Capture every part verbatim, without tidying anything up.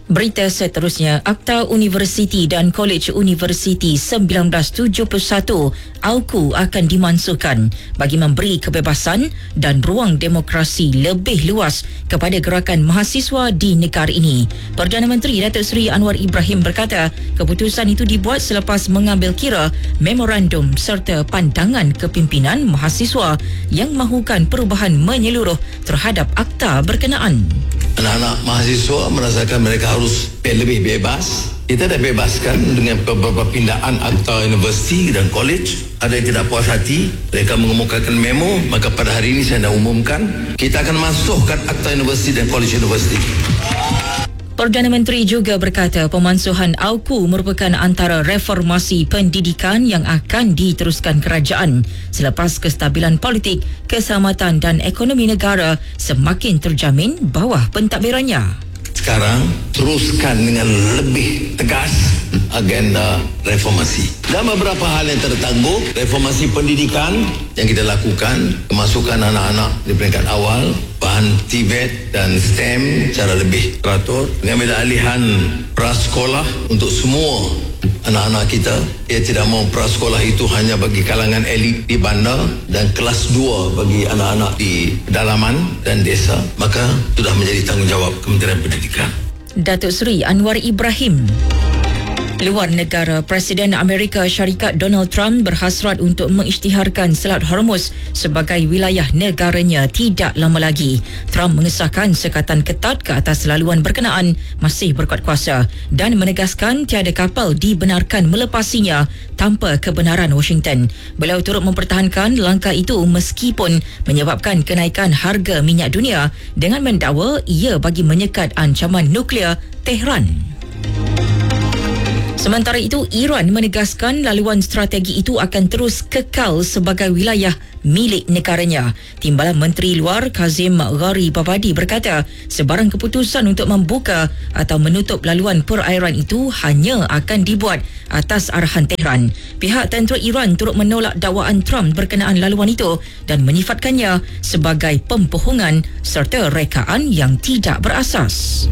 Berita seterusnya, Akta Universiti dan Kolej Universiti seribu sembilan ratus tujuh puluh satu A U K U akan dimansuhkan bagi memberi kebebasan dan ruang demokrasi lebih luas kepada gerakan mahasiswa di negara ini. Perdana Menteri Datuk Seri Anwar Ibrahim berkata, keputusan itu dibuat selepas mengambil kira memorandum serta pandangan kepimpinan mahasiswa yang mahukan perubahan menyeluruh terhadap akta berkenaan. Anak-anak mahasiswa merasakan mereka harus lebih bebas. Kita dah bebaskan dengan beberapa pindaan akta universiti dan kolej. Ada yang tidak puas hati, mereka mengemukakan memo, maka pada hari ini saya nak umumkan, kita akan masukkan akta universiti dan kolej universiti. Perdana Menteri juga berkata pemansuhan A U K U merupakan antara reformasi pendidikan yang akan diteruskan kerajaan selepas kestabilan politik, keselamatan dan ekonomi negara semakin terjamin bawah pentadbirannya. Sekarang teruskan dengan lebih tegas agenda reformasi. Dan beberapa hal yang tertangguh, reformasi pendidikan yang kita lakukan, kemasukan anak-anak di peringkat awal, bahan T V E T dan STEM secara lebih teratur, pengambil alihan prasekolah untuk semua anak-anak kita. Ia tidak mahu prasekolah itu hanya bagi kalangan elit di bandar dan kelas dua bagi anak-anak di pedalaman dan desa, maka sudah menjadi tanggungjawab Kementerian Pendidikan. Datuk Seri Anwar Ibrahim. Luar negara, Presiden Amerika Syarikat Donald Trump berhasrat untuk mengisytiharkan Selat Hormuz sebagai wilayah negaranya tidak lama lagi. Trump mengesahkan sekatan ketat ke atas laluan berkenaan masih berkuat kuasa dan menegaskan tiada kapal dibenarkan melepasinya tanpa kebenaran Washington. Beliau turut mempertahankan langkah itu meskipun menyebabkan kenaikan harga minyak dunia dengan mendakwa ia bagi menyekat ancaman nuklear Tehran. Sementara itu, Iran menegaskan laluan strategi itu akan terus kekal sebagai wilayah milik negaranya. Timbalan Menteri Luar Kazim Gharibabadi berkata, sebarang keputusan untuk membuka atau menutup laluan perairan itu hanya akan dibuat atas arahan Tehran. Pihak tentera Iran turut menolak dakwaan Trump berkenaan laluan itu dan menyifatkannya sebagai pembohongan serta rekaan yang tidak berasas.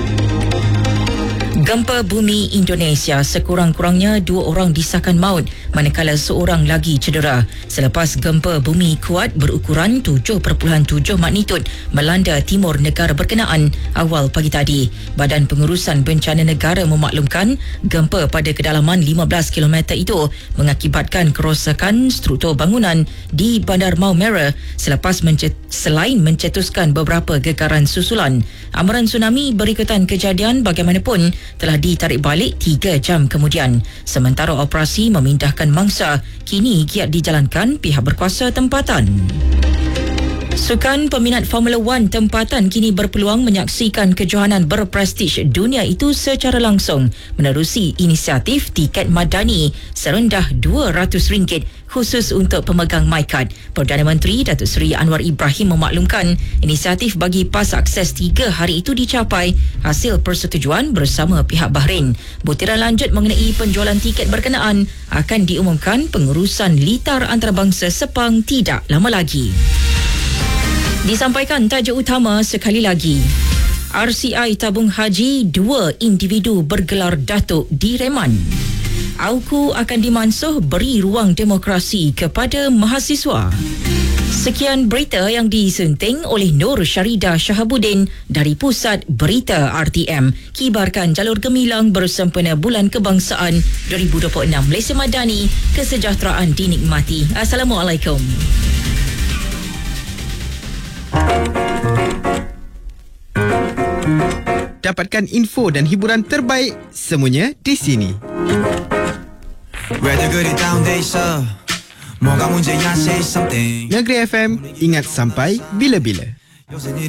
Gempa bumi Indonesia, sekurang-kurangnya dua orang disahkan maut manakala seorang lagi cedera selepas gempa bumi kuat berukuran tujuh perpuluhan tujuh magnitud melanda timur negara berkenaan awal pagi tadi. Badan Pengurusan Bencana Negara memaklumkan gempa pada kedalaman lima belas kilometer itu mengakibatkan kerosakan struktur bangunan di Bandar Maumere selepas mencet- selain mencetuskan beberapa gekaran susulan. Amaran tsunami berikutan kejadian bagaimanapun telah ditarik balik tiga jam kemudian. Sementara operasi memindahkan mangsa kini giat dijalankan pihak berkuasa tempatan. Sukan peminat Formula One tempatan kini berpeluang menyaksikan kejohanan berprestij dunia itu secara langsung menerusi inisiatif tiket madani serendah dua ratus ringgit khusus untuk pemegang MyCard. Perdana Menteri Datuk Seri Anwar Ibrahim memaklumkan inisiatif bagi pas akses tiga hari itu dicapai hasil persetujuan bersama pihak Bahrain. Butiran lanjut mengenai penjualan tiket berkenaan akan diumumkan pengurusan litar antarabangsa Sepang tidak lama lagi. Disampaikan tajuk utama sekali lagi. R C I tabung haji, dua individu bergelar datuk direman. A U K U akan dimansuh beri ruang demokrasi kepada mahasiswa. Sekian berita yang disunting oleh Nur Syarida Shahabuddin dari Pusat Berita R T M. Kibarkan jalur gemilang bersempena Bulan Kebangsaan dua ribu dua puluh enam Malaysia Madani, kesejahteraan dinikmati. Assalamualaikum. Dapatkan info dan hiburan terbaik semuanya di sini. Negeri F M, ingat sampai bila-bila.